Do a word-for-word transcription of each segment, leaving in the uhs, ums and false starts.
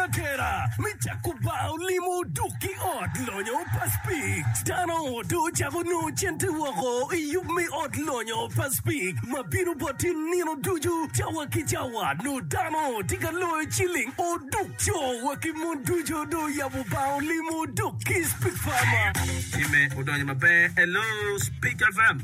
Kera, Michakuba, Limo, Duki, Ot, Lonyo, Paspik, Stano, Do Javono, Chentewako, you may Ot Lonyo, Paspik, Mabiru Botin, Nino Duju, Chawaki Chawa, no Dano, Tigalo, Chilling, or Dukcho, Wakimun Dujo, Do Yabuba, Limo, Duki, Speak Farmer. Time, Udonima Bear, hello, Speak F M.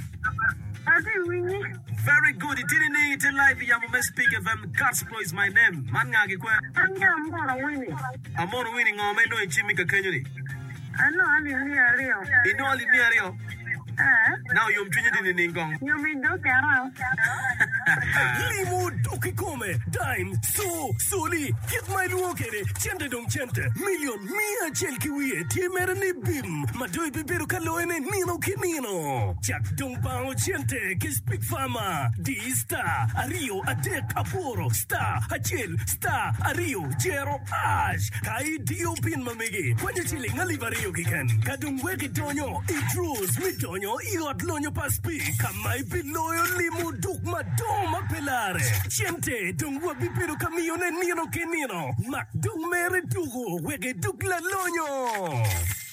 Very good. It didn't need to live. Yamume Speak F M. Gatspo is my name. Mangagi kwa. I'm gonna win. I'm on winning. I'm no in Chimika Kanyuri. I know I'm in here, Rio. You know only near Rio. Now you're treated in Ningong. You mean do Kara? Limo Duki Come, Dime, So, Soli, Get My Luokere, Chente Dong Chente, Million, Mia Chelkiwi, Timerani Bim, Madui Bibiru Kaloene, Nino Kinino, Jack Dong Bao Chente, Kispik Fama, D Star, Ario, Adek Aporo, Star, Achil, Star, Ario, Jero, Ash, Kai Dio Pin Mamigi, when you're chilling, Alivario Kikan, Kadung Weki Donyo, Idrus, Midonyo, Iot Lonyo Paspi, Kamai Piloyo Limo Duk Madoma Pelare, Chente, Dungwa Bibiru Camione Nino Kenino, Mac Dung Mere Dugo, Wege Duk La Lonyo.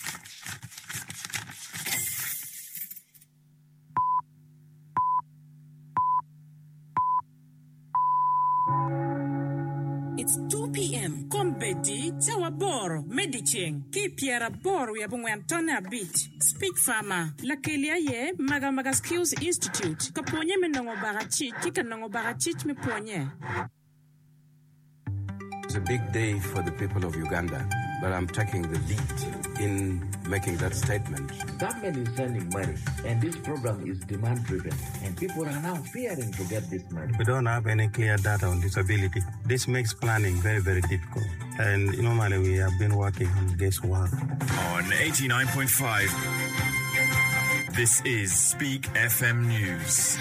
It's two p.m. Kombedi, Tawaboro, Mediching, Kipiera Boro, Yabungwantona Beach, Speak Farmer, Lakelia Ye, Magamaga Skills Institute, Kaponye Menongo Barachi, Kikanongo Barachich me Ponye. It's a big day for the people of Uganda, but I'm taking the lead in making that statement. Government is sending money, and this program is demand-driven, and people are now fearing to get this money. We don't have any clear data on disability. This makes planning very, very difficult. And normally we have been working on guesswork. On eighty-nine point five, this is Speak F M News.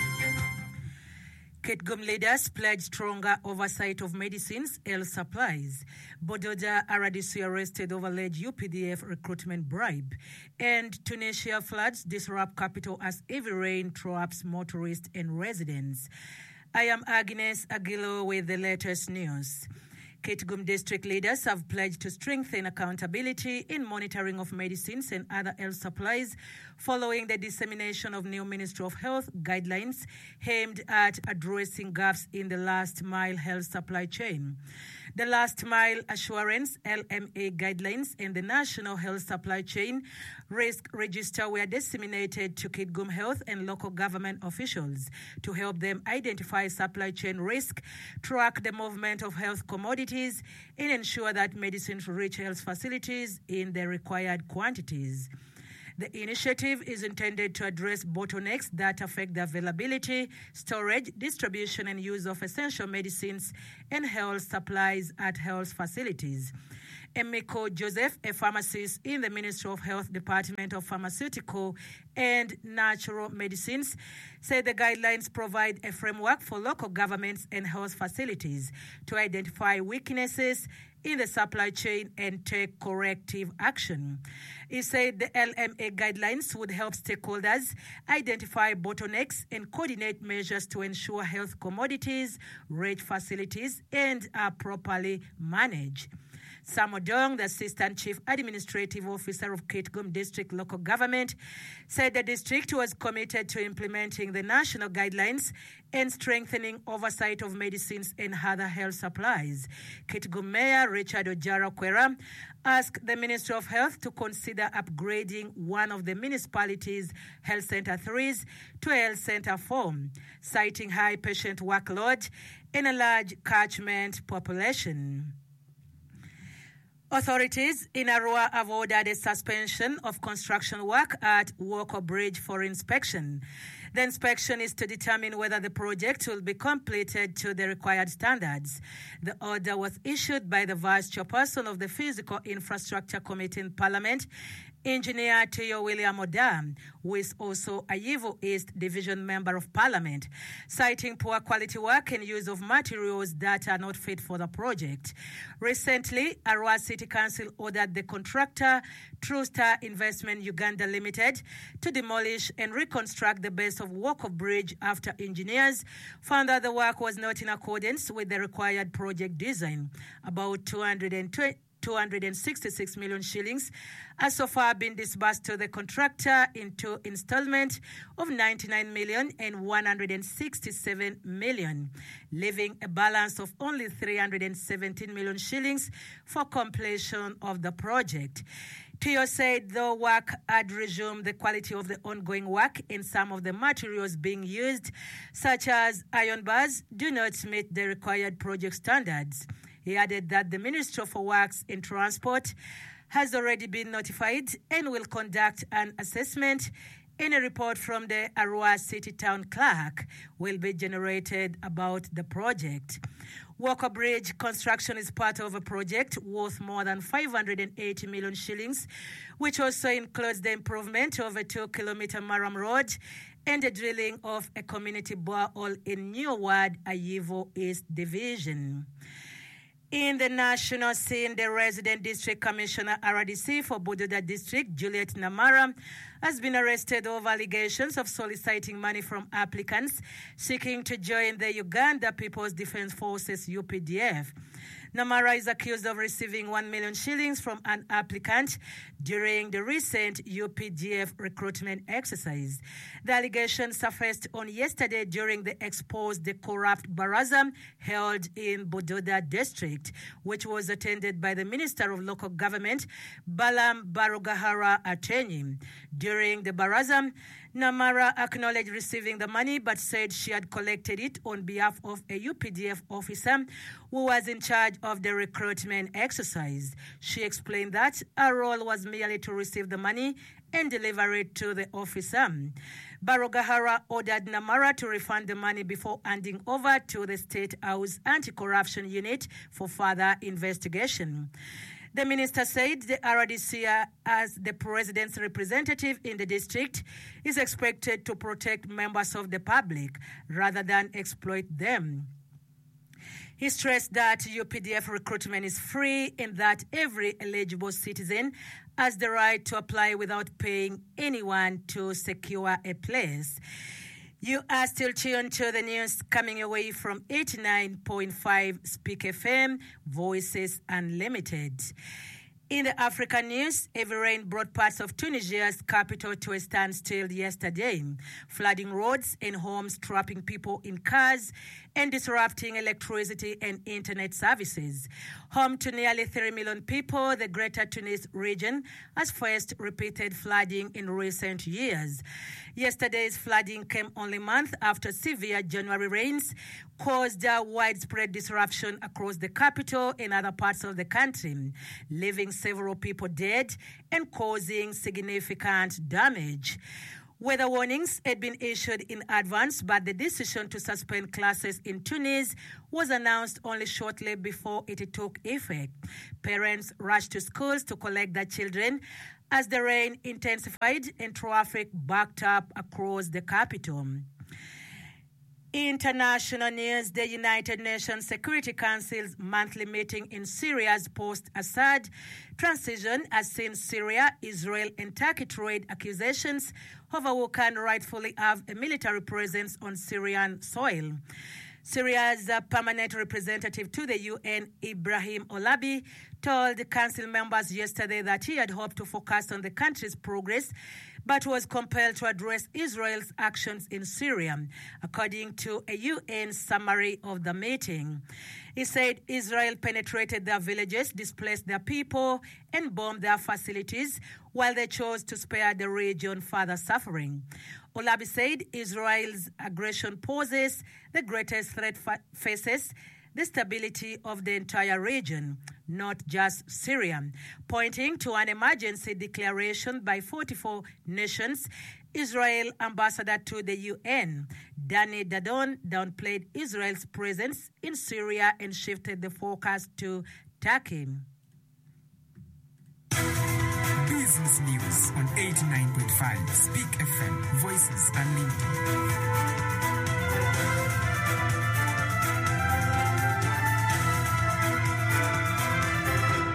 Kitgum leaders pledge stronger oversight of medicines, health supplies. Bodoja Aradisi arrested over alleged U P D F recruitment bribe. And Tunisia floods disrupt capital as heavy rain traps motorists and residents. I am Agnes Aguilo with the latest news. Kitgum district leaders have pledged to strengthen accountability in monitoring of medicines and other health supplies following the dissemination of new Ministry of Health guidelines aimed at addressing gaps in the last mile health supply chain. The Last Mile Assurance L M A guidelines and the National Health Supply Chain Risk Register were disseminated to Kitgum Health and local government officials to help them identify supply chain risk, track the movement of health commodities, and ensure that medicines reach health facilities in the required quantities. The initiative is intended to address bottlenecks that affect the availability, storage, distribution, and use of essential medicines and health supplies at health facilities. Emiko Joseph, a pharmacist in the Ministry of Health Department of Pharmaceutical and Natural Medicines, said the guidelines provide a framework for local governments and health facilities to identify weaknesses in the supply chain and take corrective action. He said the L M A guidelines would help stakeholders identify bottlenecks and coordinate measures to ensure health commodities reach facilities and are properly managed. Sam Odong, the Assistant Chief Administrative Officer of Kitgum District Local Government, said the district was committed to implementing the national guidelines and strengthening oversight of medicines and other health supplies. Kitgum Mayor Richard Ojara Kwera asked the Ministry of Health to consider upgrading one of the municipality's Health Center threes to a Health Center four, citing high patient workload and a large catchment population. Authorities in Arua have ordered a suspension of construction work at Walker Bridge for inspection. The inspection is to determine whether the project will be completed to the required standards. The order was issued by the Vice Chairperson of the Physical Infrastructure Committee in Parliament, Engineer Teo William Oda, who is also a Yivu East Division Member of Parliament, citing poor quality work and use of materials that are not fit for the project. Recently, Arua City Council ordered the contractor, True Star Investment Uganda Limited, to demolish and reconstruct the base rest of Walker Bridge after engineers found that the work was not in accordance with the required project design. About two hundred sixty-six million shillings has so far been disbursed to the contractor in two installments of ninety-nine million and one hundred sixty-seven million, leaving a balance of only three hundred seventeen million shillings for completion of the project. Tio said the work had resumed, the quality of the ongoing work and some of the materials being used, such as iron bars, do not meet the required project standards. He added that the Ministry for Works and Transport has already been notified and will conduct an assessment. Any report from the Arua City Town Clerk will be generated about the project. Walker Bridge construction is part of a project worth more than five hundred eighty million shillings, which also includes the improvement of a two-kilometer Maram Road and the drilling of a community borehole in New Ward, Ayivo East Division. In the national scene, the resident district commissioner R D C for Bududa District, Juliet Namara, has been arrested over allegations of soliciting money from applicants seeking to join the Uganda People's Defense Forces U P D F. Namara is accused of receiving one million shillings from an applicant during the recent U P D F recruitment exercise. The allegation surfaced on yesterday during the Expose the Corrupt Baraza held in Bududa District, which was attended by the Minister of Local Government, Balam Barugahara Atenyi. During the Baraza, Namara acknowledged receiving the money but said she had collected it on behalf of a U P D F officer who was in charge of the recruitment exercise. She explained that her role was merely to receive the money and deliver it to the officer. Barugahara ordered Namara to refund the money before handing over to the State House Anti-Corruption Unit for further investigation. The minister said the R D C, as the president's representative in the district, is expected to protect members of the public rather than exploit them. He stressed that U P D F recruitment is free and that every eligible citizen has the right to apply without paying anyone to secure a place. You are still tuned to the news coming away from eighty-nine point five Speak F M, Voices Unlimited. In the African news, heavy rain brought parts of Tunisia's capital to a standstill yesterday, flooding roads and homes, trapping people in cars and disrupting electricity and internet services. Home to nearly three million people, the Greater Tunis region has faced repeated flooding in recent years. Yesterday's flooding came only a month after severe January rains caused a widespread disruption across the capital and other parts of the country, leaving several people dead and causing significant damage. Weather warnings had been issued in advance, but the decision to suspend classes in Tunis was announced only shortly before it took effect. Parents rushed to schools to collect their children as the rain intensified and traffic backed up across the capital. International news, the United Nations Security Council's monthly meeting in Syria's post-Assad transition has seen Syria, Israel, and Turkey trade accusations over who can rightfully have a military presence on Syrian soil. Syria's uh, permanent representative to the U N, Ibrahim Olabi, told the council members yesterday that he had hoped to focus on the country's progress, but was compelled to address Israel's actions in Syria, according to a U N summary of the meeting. He said Israel penetrated their villages, displaced their people, and bombed their facilities, while they chose to spare the region further suffering. Olabi said Israel's aggression poses the greatest threat fa- faces the stability of the entire region, not just Syria. Pointing to an emergency declaration by forty-four nations, Israel ambassador to the U N, Danny Dadon, downplayed Israel's presence in Syria and shifted the focus to Turkey. Business News on eighty-nine point five Speak F M, Voices Unlimited.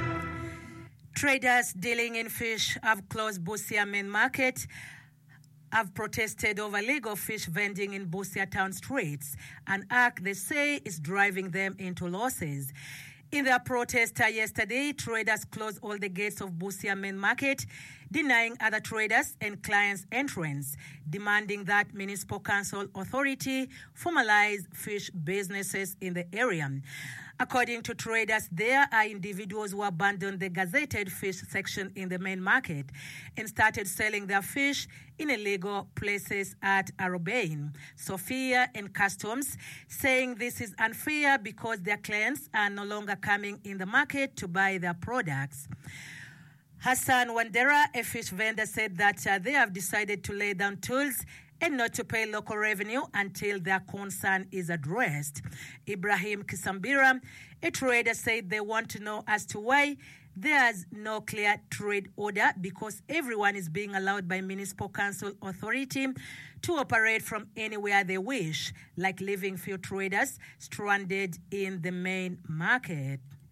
Traders dealing in fish have closed Busia main market have protested over illegal fish vending in Busia town streets, an act they say is driving them into losses. In their protest yesterday, traders closed all the gates of Busia main market, denying other traders and clients entrance, demanding that Municipal Council Authority formalize fish businesses in the area. According to traders, there are individuals who abandoned the gazetted fish section in the main market and started selling their fish in illegal places at Arobane, Sophia and Customs, saying this is unfair because their clients are no longer coming in the market to buy their products. Hassan Wandera, a fish vendor, said that uh, they have decided to lay down tools and not to pay local revenue until their concern is addressed. Ibrahim Kisambira, a trader, said they want to know as to why there's no clear trade order because everyone is being allowed by Municipal Council Authority to operate from anywhere they wish, like leaving few traders stranded in the main market.